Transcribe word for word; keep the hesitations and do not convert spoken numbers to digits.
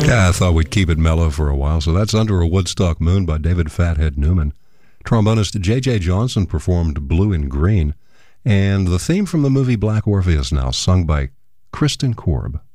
Yeah, I thought we'd keep it mellow for a while, so that's Under a Woodstock Moon by David Fathead Newman. Trombonist J J Johnson performed Blue and Green, and the theme from the movie Black Orpheus now, sung by Kristen Korb.